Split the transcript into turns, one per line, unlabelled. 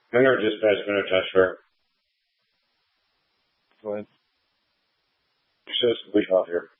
Minor dispatch, minor transfer.
Go ahead.
Just we off here.